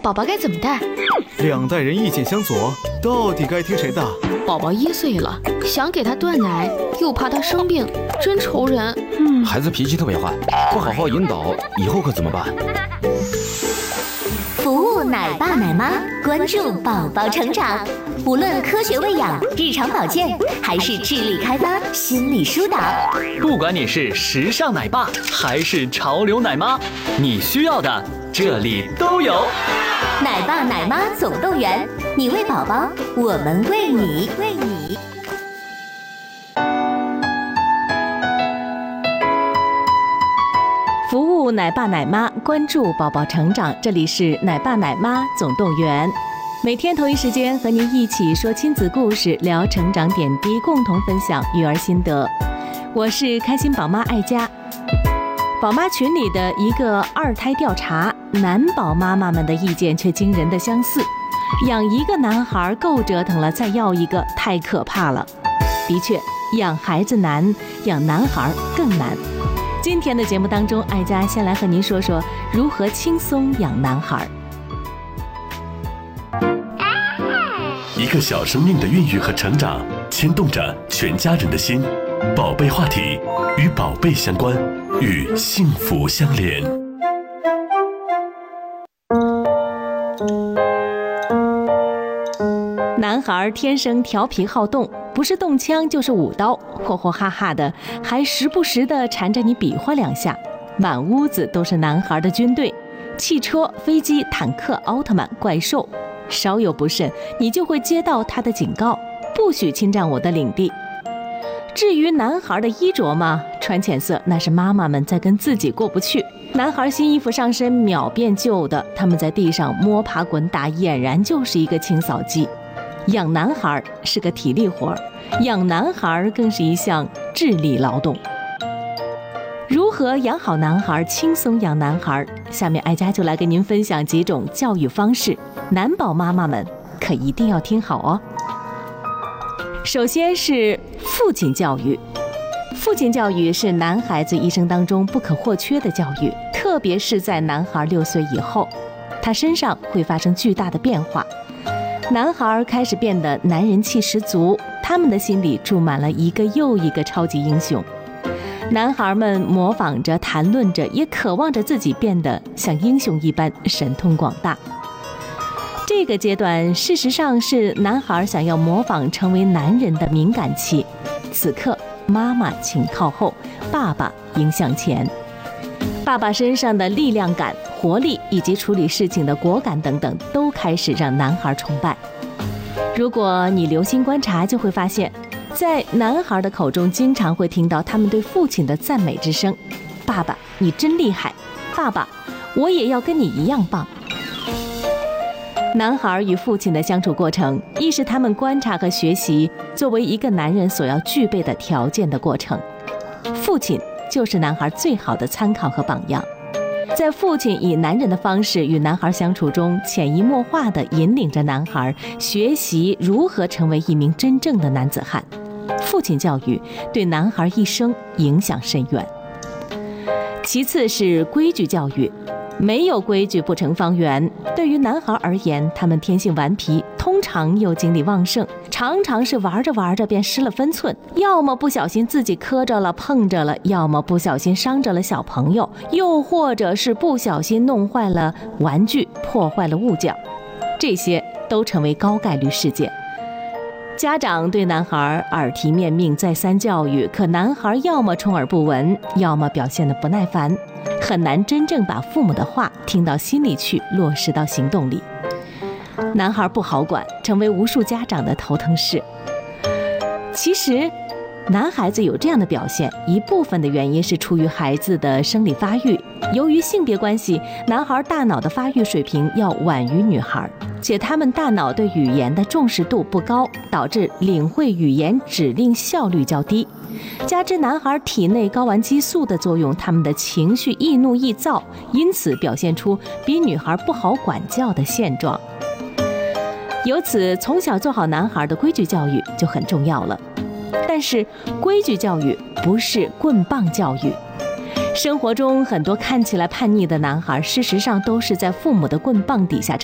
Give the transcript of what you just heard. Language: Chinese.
宝宝该怎么带？ 两代人意见相左，到底该听谁的？ 宝宝1岁了，想给他断奶，又怕他生病，真愁人。 孩子脾气特别坏，不好好引导，以后可怎么办？ 服务奶爸奶妈，关注宝宝成长。无论科学喂养、日常保健，还是智力开发、心理疏导， 不管你是时尚奶爸还是潮流奶妈，你需要的这里都有。 奶爸奶妈总动员，你喂宝宝，我们喂你。 服务奶爸奶妈，关注宝宝成长。这里是奶爸奶妈总动员，每天同一时间和您一起说亲子故事，聊成长点滴，共同分享育儿心得。我是开心宝妈爱佳。宝妈群里的一个2胎调查，男宝妈妈们的意见却惊人的相似。养一个男孩够折腾了，再要一个太可怕了。的确，养孩子难，养男孩更难。今天的节目当中，爱佳先来和您说说如何轻松养男孩。 一个小生命的孕育和成长，牵动着全家人的心。宝贝话题与宝贝相关，与幸福相连。 男孩天生调皮好动，不是动枪就是舞刀，霍霍哈哈的，还时不时的缠着你比划2下。满屋子都是男孩的军队，汽车、飞机、坦克、奥特曼、怪兽，稍有不慎，你就会接到他的警告，不许侵占我的领地。至于男孩的衣着嘛，穿浅色那是妈妈们在跟自己过不去。男孩新衣服上身秒变旧的，他们在地上摸爬滚打，俨然就是一个清扫机。养男孩是个体力活，养男孩更是一项智力劳动。如何养好男孩，轻松养男孩？下面爱佳就来跟您分享几种教育方式，男宝妈妈们可一定要听好哦。首先是父亲教育。父亲教育是男孩子一生当中不可或缺的教育，特别是在男孩6岁以后，他身上会发生巨大的变化。男孩开始变得男人气十足，他们的心里住满了一个又一个超级英雄。男孩们模仿着、谈论着，也渴望着自己变得像英雄一般神通广大。这个阶段事实上是男孩想要模仿成为男人的敏感期，此刻妈妈请靠后，爸爸应向前。爸爸身上的力量感、活力以及处理事情的果敢等等，都开始让男孩崇拜。如果你留心观察，就会发现在男孩的口中经常会听到他们对父亲的赞美之声：爸爸你真厉害，爸爸我也要跟你一样棒。男孩与父亲的相处过程，亦是他们观察和学习作为一个男人所要具备的条件的过程。父亲就是男孩最好的参考和榜样。在父亲以男人的方式与男孩相处中，潜移默化地引领着男孩学习如何成为一名真正的男子汉。父亲教育对男孩一生影响深远。其次是规矩教育。没有规矩不成方圆。对于男孩而言，他们天性顽皮，通常又精力旺盛，常常是玩着玩着便失了分寸，要么不小心自己磕着了碰着了，要么不小心伤着了小朋友，又或者是不小心弄坏了玩具，破坏了物件，这些都成为高概率事件。家长对男孩耳提面命，再三教育，可男孩要么充耳不闻，要么表现得不耐烦，很难真正把父母的话听到心里去，落实到行动里。男孩不好管，成为无数家长的头疼事。其实男孩子有这样的表现，一部分的原因是出于孩子的生理发育。由于性别关系，男孩大脑的发育水平要晚于女孩，且他们大脑对语言的重视度不高，导致领会语言指令效率较低。加之男孩体内睾丸激素的作用，他们的情绪易怒易躁，因此表现出比女孩不好管教的现状。由此，从小做好男孩的规矩教育就很重要了。但是规矩教育不是棍棒教育。生活中很多看起来叛逆的男孩，事实上都是在父母的棍棒底下